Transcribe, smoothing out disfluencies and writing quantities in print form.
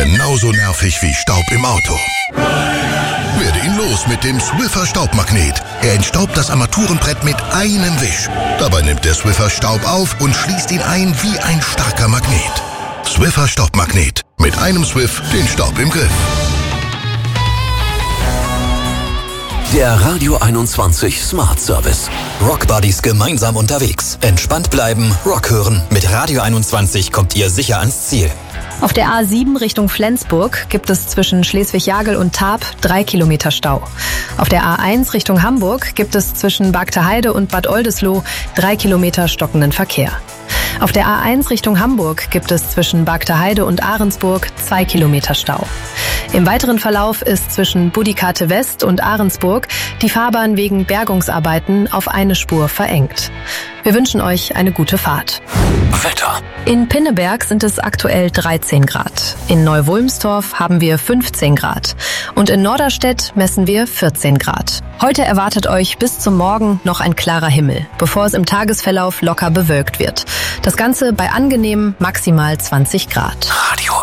Genauso nervig wie Staub im Auto. Werde ihn los mit dem Swiffer Staubmagnet. Er entstaubt das Armaturenbrett mit einem Wisch. Dabei nimmt der Swiffer Staub auf und schließt ihn ein wie ein starker Magnet. Swiffer Staubmagnet. Mit einem Swiff den Staub im Griff. Der Radio 21 Smart Service. Rock Buddies gemeinsam unterwegs. Entspannt bleiben, Rock hören. Mit Radio 21 kommt ihr sicher ans Ziel. Auf der A7 Richtung Flensburg gibt es zwischen Schleswig-Jagel und Tarp 3 Kilometer Stau. Auf der A1 Richtung Hamburg gibt es zwischen Bagteheide und Bad Oldesloe 3 Kilometer stockenden Verkehr. Auf der A1 Richtung Hamburg gibt es zwischen Bagteheide und Ahrensburg 2 Kilometer Stau. Im weiteren Verlauf ist zwischen Budikate West und Ahrensburg die Fahrbahn wegen Bergungsarbeiten auf eine Spur verengt. Wir wünschen euch eine gute Fahrt. Wetter. In Pinneberg sind es aktuell 13 Grad. In Neu-Wulmstorf haben wir 15 Grad. Und in Norderstedt messen wir 14 Grad. Heute erwartet euch bis zum Morgen noch ein klarer Himmel, bevor es im Tagesverlauf locker bewölkt wird. Das Ganze bei angenehmen maximal 20 Grad. Radio